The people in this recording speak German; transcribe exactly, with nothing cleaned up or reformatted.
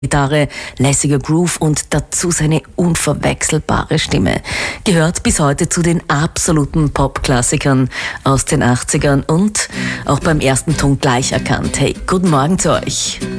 Gitarre, lässiger Groove und dazu seine unverwechselbare Stimme. Gehört bis heute zu den absoluten Pop-Klassikern aus den achtzigern und auch beim ersten Ton gleich erkannt. Hey, guten Morgen zu euch.